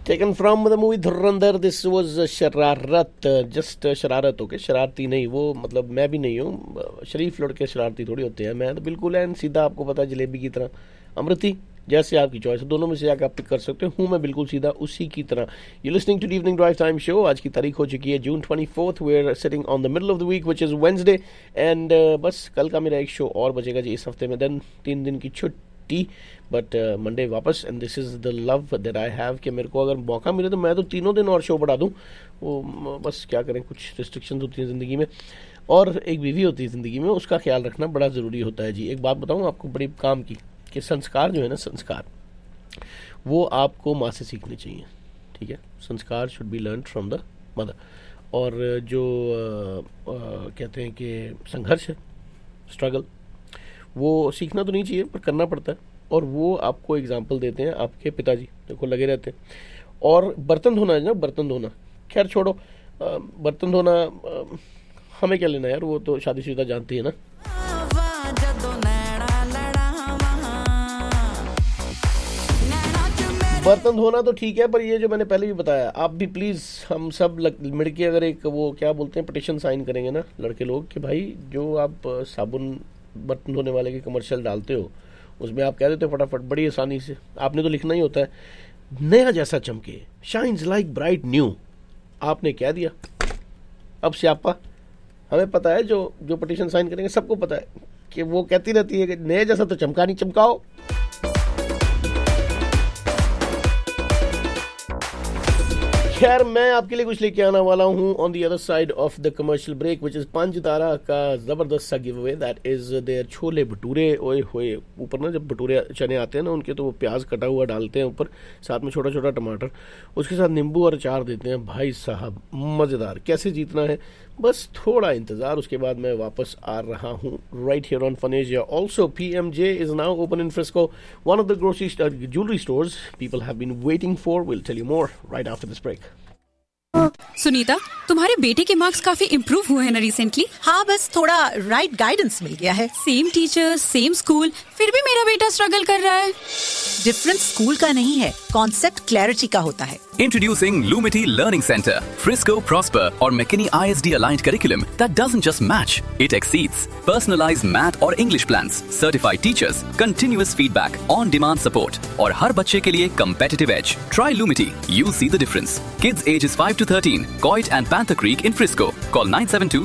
Taken from the movie Dhurandhar, this was शरारत, just शरारत हो के, शरारती नहीं, वो मतलब मैं भी नहीं हूँ, शरीफ लड़के शरारती थोड़ी होते हैं, मैं तो बिल्कुल है सीधा, आपको पता है जलेबी की तरह। अमृति, जैसे आपकी चॉइस है, दोनों में से जाकर आप पिक कर सकते हूँ मैं बिल्कुल सीधा उसी की तरह। You listening to evening drive time show. आज की तारीख हो चुकी है June 24th, we are sitting on the middle of the week which is Wednesday, and बस कल का मेरा एक शो और बचेगा जी इस हफ्ते में, देन 3 दिन की छुट्टी, बट मंडे वापस, and this is the love that I have कि मेरे को अगर मौका मिले तो मैं तो 3 दिन और शो बढ़ा दूँ, वो बस क्या करें, कुछ रिस्ट्रिक्शन होती हैं ज़िंदगी में, और एक बीवी होती है ज़िंदगी में, उसका ख्याल रखना बड़ा ज़रूरी होता है जी। एक बात बताऊँ आपको बड़ी काम की, कि संस्कार जो है ना, संस्कार वो आपको माँ से सीखने चाहिए, ठीक है। संस्कार should be learn from the mother. और जो कहते हैं कि संघर्ष है, स्ट्रगल, वो सीखना तो नहीं चाहिए पर करना पड़ता है, और वो आपको एग्जाम्पल देते हैं आपके पिताजी, देखो लगे रहते हैं। और बर्तन धोना है ना, बर्तन धोना, खैर छोड़ो, बर्तन धोना हमें क्या लेना यार, वो तो शादीशुदा जानती है ना। बर्तन धोना तो ठीक है, पर ये जो मैंने पहले भी बताया, आप भी प्लीज़, हम सब मिलके अगर एक वो क्या बोलते हैं पिटिशन साइन करेंगे ना लड़के लोग, कि भाई जो आप साबुन बर्तन धोने वाले के कमर्शियल डालते हो, उसमें आप कह देते हो फटाफट बड़ी आसानी से, आपने तो लिखना ही होता है नया जैसा चमके, शाइन्स लाइक ब्राइट न्यू, आपने कह दिया। अब स्यापा, हमें पता है जो पिटिशन साइन करेंगे सबको पता है कि वो कहती रहती है कि नया जैसा तो चमका नहीं, चमकाओ। खैर मैं आपके लिए कुछ लेके आने वाला हूँ on the other side of the commercial break, which is पंचतारा का जबरदस्त सा give away, that is there chole bhature. ओए होए, ऊपर ना जब भटूरे चने आते हैं ना उनके, तो वो प्याज कटा हुआ डालते हैं ऊपर, साथ में छोटा छोटा टमाटर, उसके साथ नींबू और अचार देते हैं, भाई साहब मजेदार। कैसे जीतना है, बस थोड़ा इंतजार, उसके बाद मैं वापस आ रहा हूँ right here on fun Asia. Also PMJ is now open in Frisco, one of the grocery jewelry stores people have been waiting for. We'll tell you more right after this break. Sunita, तुम्हारे बेटे के marks काफी improve हुए हैं ना recently? हाँ, बस थोड़ा राइट गाइडेंस मिल गया है। सेम टीचर, सेम स्कूल, फिर भी मेरा बेटा स्ट्रगल कर रहा है। डिफरेंस स्कूल का नहीं है, कॉन्सेप्ट क्लैरिटी का होता है। Introducing Lumity Learning Center, Frisco, Prosper or McKinney ISD aligned curriculum that doesn't just match, it exceeds. Personalized math or English plans, certified teachers, continuous feedback, on-demand support और हर बच्चे के लिए competitive edge. Try Lumity, you'll see the difference. Kids ages 5 to 13, Coit and Panther Creek in Frisco. Call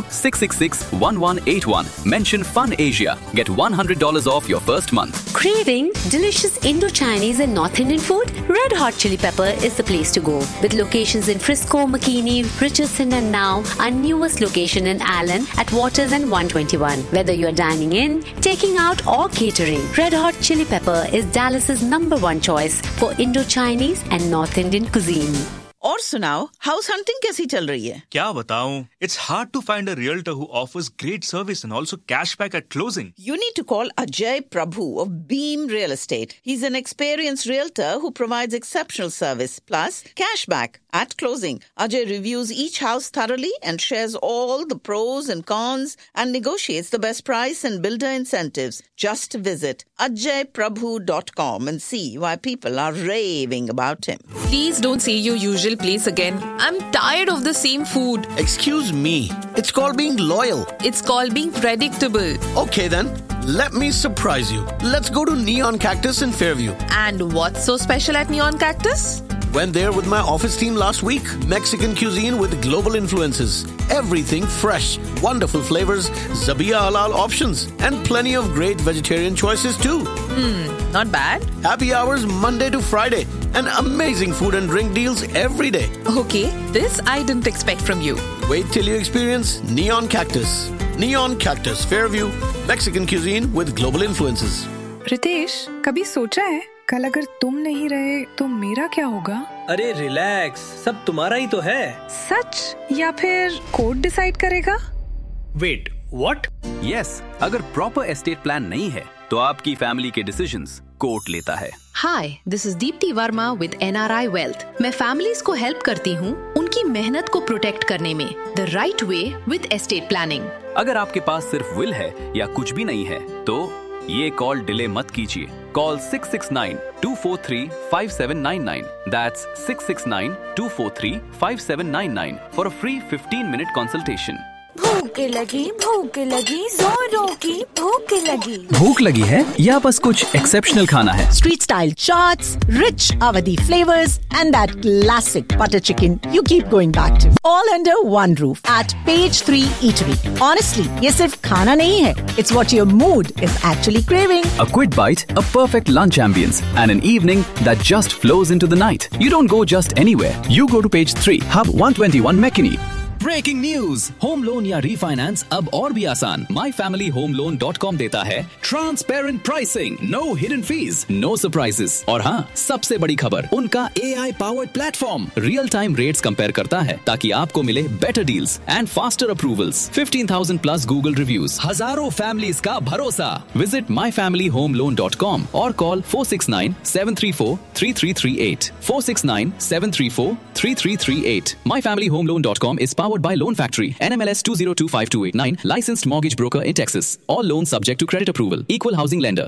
972-666-1181. Mention Fun Asia. Get $100 off your first month. Craving delicious Indo-Chinese and North Indian food? Red Hot Chili Pepper is the place to go. With locations in Frisco, McKinney, Richardson and now our newest location in Allen at Waters and 121. Whether you're dining in, taking out or catering, Red Hot Chili Pepper is Dallas's #1 choice for Indo-Chinese and North Indian cuisine. और सुनाओ, house hunting कैसी चल रही है? क्या बताऊं? It's hard to find a realtor who offers great service and also cashback at closing. You need to call Ajay Prabhu of Beam Real Estate. He's an experienced realtor who provides exceptional service plus cashback at closing. Ajay reviews each house thoroughly and shares all the pros and cons and negotiates the best price and builder incentives. Just visit ajayprabhu.com and see why people are raving about him. Please don't say your usual place again. I'm tired of the same food. Excuse me, it's called being loyal. It's called being predictable. Okay then, let me surprise you. Let's go to Neon Cactus in Fairview. And what's so special at Neon Cactus? Went there with my office team last week. Mexican cuisine with global influences. Everything fresh, wonderful flavors, Zabia halal options, and plenty of great vegetarian choices too. Not bad. Happy hours Monday to Friday, and amazing food and drink deals every day. Okay, this I didn't expect from you. Wait till you experience Neon Cactus. Neon Cactus, Fairview, Mexican cuisine with global influences. Ritesh, कभी सोचा है कल अगर तुम नहीं रहे तो मेरा क्या होगा? अरे रिलैक्स, सब तुम्हारा ही तो है। सच या फिर कोर्ट डिसाइड करेगा? Wait, what? यस, अगर प्रॉपर एस्टेट प्लान नहीं है तो आपकी फैमिली के डिसीजंस कोर्ट लेता है। हाय, this is Deepti Verma with NRI wealth. मैं फैमिलीज को हेल्प करती हूँ उनकी मेहनत को प्रोटेक्ट करने में the right way with estate planning. अगर आपके पास सिर्फ विल है या कुछ भी नहीं है तो ये कॉल डिले मत कीजिए। Call 669-243-5799. That's 669-243-5799 for a free 15-minute consultation. भूख लगी जोरों की भूख लगी। भूख लगी है या बस कुछ एक्सेप्शनल खाना है? Street style chaats, rich Awadhi flavors and that classic butter chicken you keep going back to. All under one roof at Page 3 Eatery. Honestly, ये सिर्फ खाना नहीं है. It's what your mood is actually craving. A quick bite, a perfect lunch ambience, and an evening that just flows into the night. You don't go just anywhere. You go to Page 3, Hub 121 McKinney. Breaking news, home loan या refinance अब और भी आसान। myfamilyhomeloan.com देता है transparent pricing, no hidden fees, no surprises. और हाँ, सबसे बड़ी खबर, उनका AI powered platform real time rates compare करता है ताकि आपको मिले better deals and faster approvals. 15,000 plus Google reviews, हजारों फैमिलीज का भरोसा। विजिट myfamilyhomeloan.com और call 469-734-3338 469-734-3338। myfamilyhomeloan.com is powered by Loan Factory, NMLS 20252889, licensed mortgage broker in Texas. All loans subject to credit approval. Equal housing lender.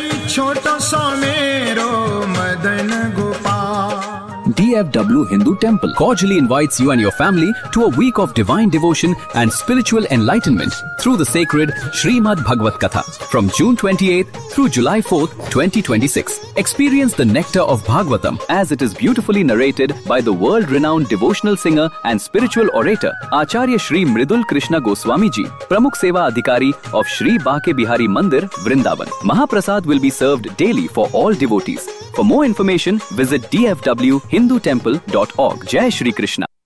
DFW Hindu Temple cordially invites you and your family to a week of divine devotion and spiritual enlightenment through the sacred Srimad Bhagavad Katha from June 28th through July 4th, 2026. Experience the nectar of Bhagavatam as it is beautifully narrated by the world-renowned devotional singer and spiritual orator Acharya Shri Mridul Krishna Goswami Ji, Pramukh Seva Adhikari of Shri Bake Bihari Mandir, Vrindavan. Mahaprasad will be served daily for all devotees. For more information, visit dfwhindutemple.org. Jai Shri Krishna.